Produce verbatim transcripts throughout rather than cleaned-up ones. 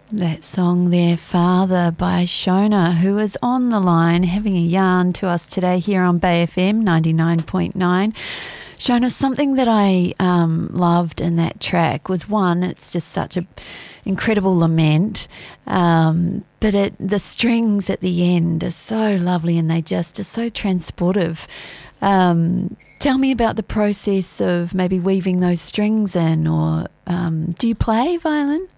That song there, Father, by Shona, who is on the line having a yarn to us today here on Bay F M ninety-nine point nine. Shona, something that I um, loved in that track was, one, it's just such an incredible lament, um, but it, the strings at the end are so lovely and they just are so transportive. Um, tell me about the process of maybe weaving those strings in, or um, do you play violin?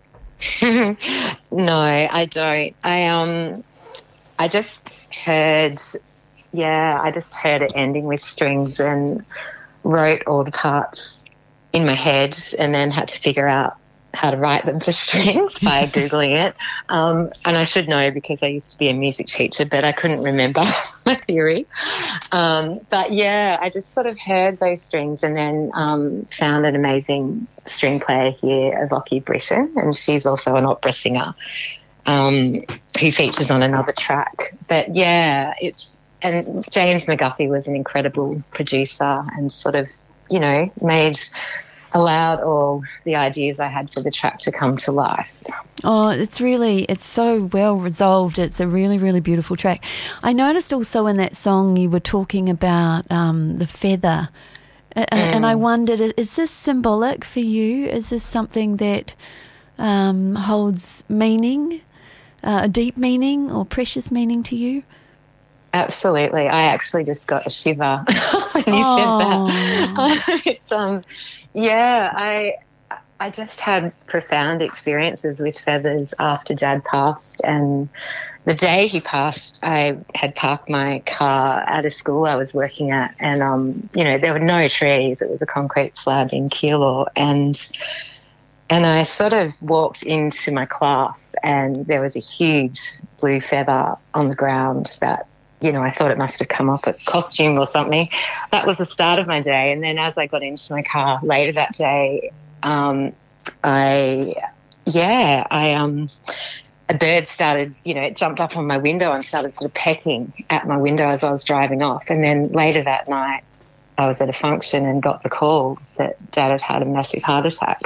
No, I don't. I um, I just heard, yeah, I just heard it ending with strings and wrote all the parts in my head, and then had to figure out how to write them for strings by Googling it. Um, and I should know because I used to be a music teacher, but I couldn't remember my theory. Um, but yeah, I just sort of heard those strings, and then um, found an amazing string player here, Avoki Britton, and she's also an opera singer um, who features on another track. But yeah, it's, and James McGuffey was an incredible producer and sort of, you know, made allowed all the ideas I had for the track to come to life. Oh, it's really, it's so well resolved. It's a really, really beautiful track. I noticed also in that song you were talking about um, the feather, mm. and I wondered, is this symbolic for you? Is this something that um, holds meaning, uh, a deep meaning or precious meaning to you? Absolutely. I actually just got a shiver when you oh. said that. it's, um, yeah, I I just had profound experiences with feathers after Dad passed, and the day he passed, I had parked my car at a school I was working at, and, um, you know, there were no trees. It was a concrete slab in Keilor, and And I sort of walked into my class, and there was a huge blue feather on the ground that, you know, I thought it must have come off a costume or something. That was the start of my day. And then as I got into my car later that day, um, I, yeah, I, um, a bird started, you know, it jumped up on my window and started sort of pecking at my window as I was driving off. And then later that night, I was at a function and got the call that Dad had had a massive heart attack.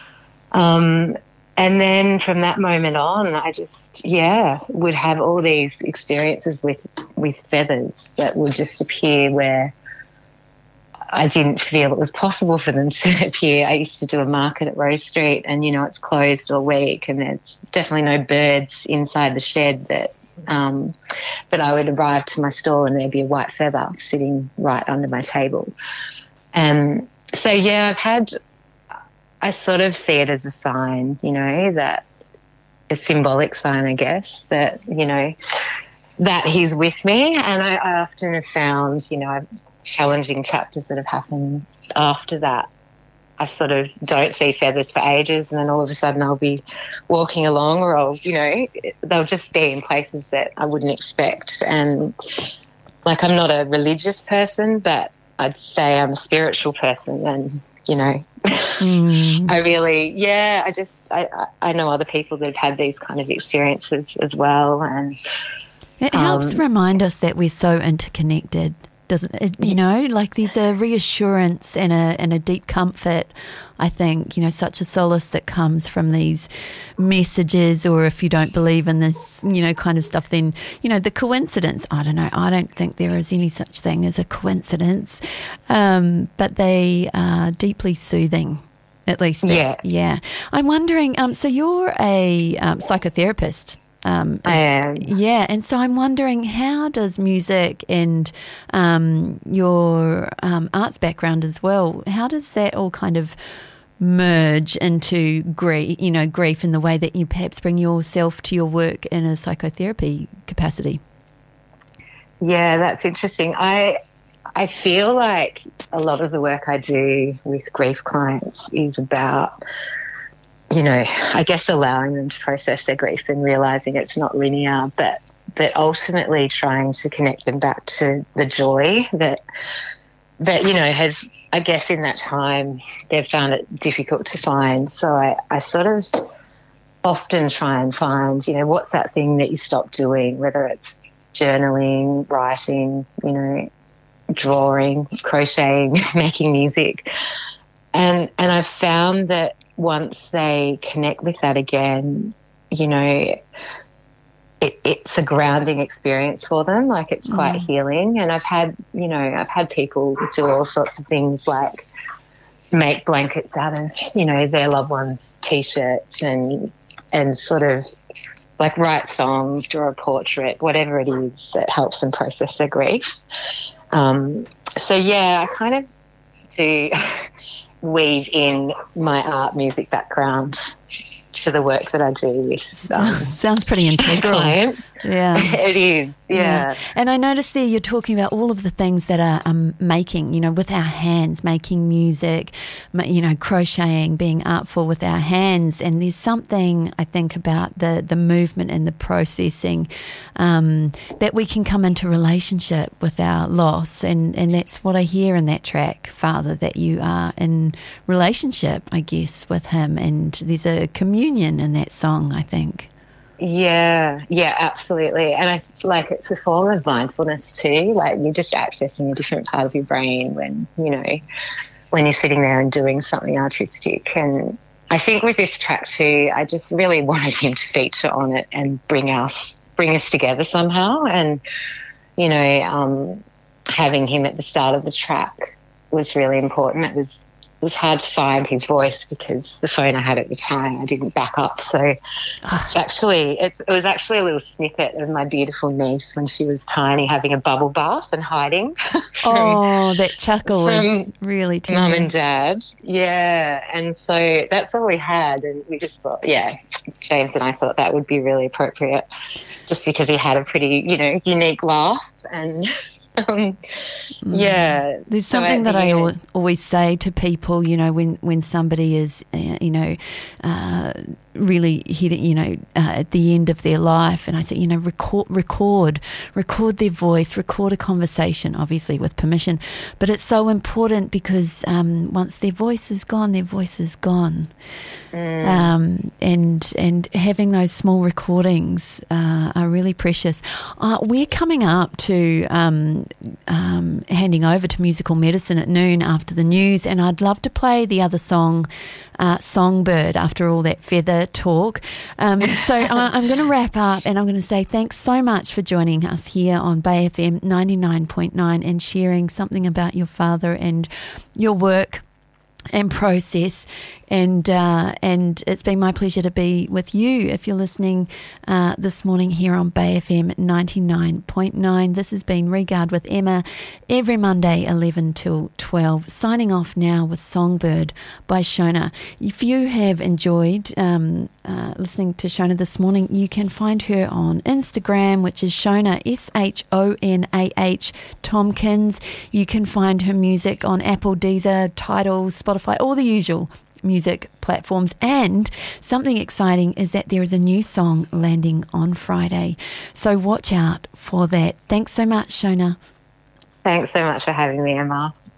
Um, And then from that moment on, I just, yeah, would have all these experiences with, with feathers that would just appear where I didn't feel it was possible for them to appear. I used to do a market at Rose Street, and, you know, it's closed all week, and there's definitely no birds inside the shed that, um, but I would arrive to my stall and there'd be a white feather sitting right under my table. And so, yeah, I've had... I sort of see it as a sign, you know, that a symbolic sign, I guess, that, you know, that he's with me. And I, I often have found, you know, challenging chapters that have happened after that. I sort of don't see feathers for ages, and then all of a sudden I'll be walking along, or I'll, you know, they'll just be in places that I wouldn't expect. And, like, I'm not a religious person, but I'd say I'm a spiritual person, and, you know, mm. I really, yeah, I just, I, I know other people that have had these kind of experiences as well. And it um, helps remind us that we're so interconnected, doesn't it? You know, like there's a reassurance and a and a deep comfort, I think, you know, such a solace that comes from these messages. Or if you don't believe in this, you know, kind of stuff, then, you know, the coincidence, I don't know, I don't think there is any such thing as a coincidence, um, but they are deeply soothing, at least. Yeah. Yeah. I'm wondering, um, so you're a um, psychotherapist. Um, I am. Yeah, and so I'm wondering, how does music and um, your um, arts background as well, how does that all kind of merge into grief, you know, grief in the way that you perhaps bring yourself to your work in a psychotherapy capacity? Yeah, that's interesting. I I feel like a lot of the work I do with grief clients is about, you know, I guess allowing them to process their grief and realising it's not linear, but but ultimately trying to connect them back to the joy that, that you know, has, I guess in that time they've found it difficult to find. So I, I sort of often try and find, you know, what's that thing that you stop doing, whether it's journaling, writing, you know, drawing, crocheting, making music. And and I've found that once they connect with that again, you know, it, it's a grounding experience for them. Like, it's quite Mm. healing. And I've had, you know, I've had people do all sorts of things like make blankets out of, you know, their loved ones' T-shirts and and sort of like write songs, draw a portrait, whatever it is that helps them process their grief. Um, so, yeah, I kind of do weave in my art music background to the work that I do with um, sounds pretty integral. Clients. Yeah, it is. Yeah. yeah, and I noticed there you're talking about all of the things that are um, making, you know, with our hands, making music, you know, crocheting, being artful with our hands. And there's something I think about the the movement and the processing um, that we can come into relationship with our loss, and and that's what I hear in that track, Father, that you are in relationship, I guess, with him, and there's a communion in that song, I think. Yeah, yeah, absolutely. And I like it's a form of mindfulness too. Like, you're just accessing a different part of your brain when, you know, when you're sitting there and doing something artistic. And I think with this track too, I just really wanted him to feature on it and bring us bring us together somehow. And, you know, um, having him at the start of the track was really important. It was It was hard to find his voice because the phone I had at the time I didn't back up. So it's actually it's, it was actually a little snippet of my beautiful niece when she was tiny having a bubble bath and hiding. from, oh, that chuckle was really tender. Mum and Dad. Yeah, and so that's all we had, and we just thought, yeah, James and I thought that would be really appropriate, just because he had a pretty, you know, unique laugh and. Um, yeah. There's something so that I al- always say to people, you know, when, when somebody is, uh, you know, uh, really hit it, you know, uh, at the end of their life, and I say, you know, record, record, record their voice, record a conversation, obviously with permission, but it's so important because um, once their voice is gone, their voice is gone. Mm. Um, and and having those small recordings uh, are really precious. Uh, we're coming up to um, um, handing over to Musical Medicine at noon after the news, and I'd love to play the other song, uh, Songbird, after all that feather talk. Um, so I, I'm going to wrap up, and I'm going to say thanks so much for joining us here on Bay F M ninety-nine point nine and sharing something about your father and your work and process, and uh, and it's been my pleasure to be with you if you're listening uh, this morning here on Bay F M ninety-nine point nine. This has been Regard with Emma every Monday eleven till twelve, signing off now with Songbird by Shona. If you have enjoyed um, uh, listening to Shona this morning, you can find her on Instagram, which is Shona, S H O N A H Tompkins. You can find her music on Apple, Deezer, Tidal, Spotify, all the usual music platforms. And something exciting is that there is a new song landing on Friday, so watch out for that. Thanks so much, Shona. Thanks so much for having me, Emma.